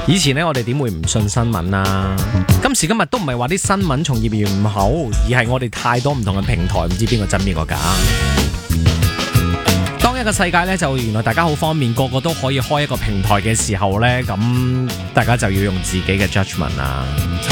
以前呢，我哋點會唔信新聞啊？今時今日都唔係話啲新聞從業員唔好，而係我哋太多唔同嘅平台，唔知邊個真邊個假。當一個世界呢，就原來大家好方便，個個都可以開一個平台嘅時候呢，咁大家就要用自己嘅 judgment 啦。